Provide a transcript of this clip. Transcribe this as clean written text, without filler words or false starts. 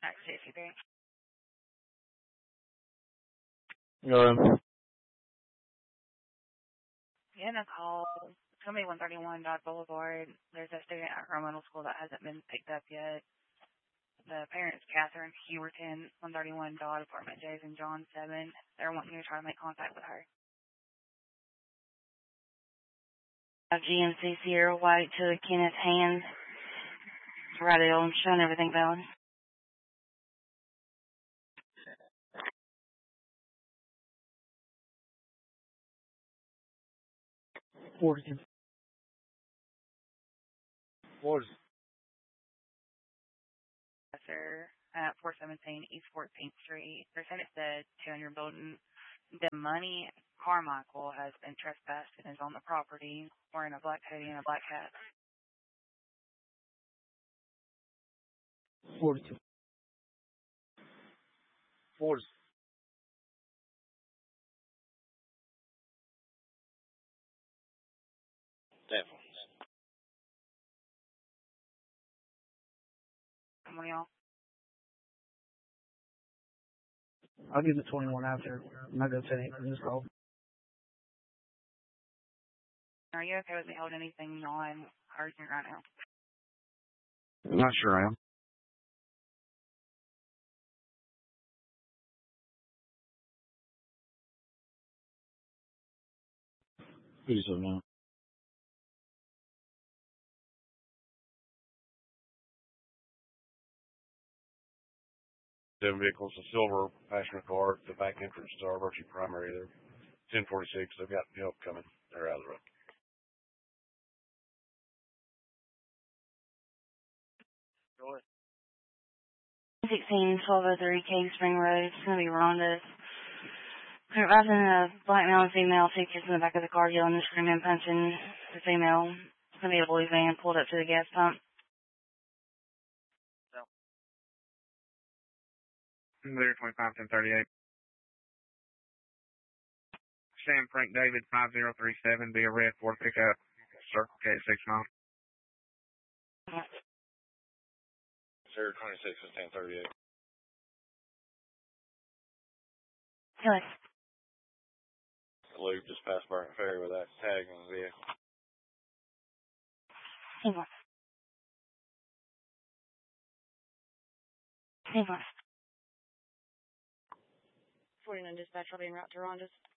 Next 63. Getting a call. It's going to be 131 Dodge Boulevard. There's a student at her middle school that hasn't been picked up yet. The parents, Catherine Hewerton, 131 Dodge, apartment J's and John 7. They're wanting you to try to make contact with her. GMC Sierra White to Kenneth Hands. Radio, I'm showing everything valid. 40. What is it? At 417 East 14th Street. They're saying it's the 200 building. The Money Carmichael has been trespassed and is on the property wearing a black hoodie and a black hat. 42. 40. Definitely. Come on, y'all. I'll give the 21 after. I'm not going to say anything. Just call. Are you okay with me holding anything non-urgent right now? I'm not sure I am. Please don't know. Seven vehicles, a silver passenger car at the back entrance to our Virtue Primary there. 1046, they've got help coming. They're out of the road. Go ahead. 1203 Cave Spring Road. It's going to be Rhonda. They're advising a black male and female, two kids in the back of the car yelling and screaming and punching the female. It's going to be a boy van pulled up to the gas pump. No. There, 25-1038. Sam Frank David 5037, be a red Ford pickup, Circle K at 6 miles. 026 is 1038. Yes. Luke just passed Burton Ferry with that tag on the vehicle. Hang on. 49 dispatch, I'll be en route to Rhonda's.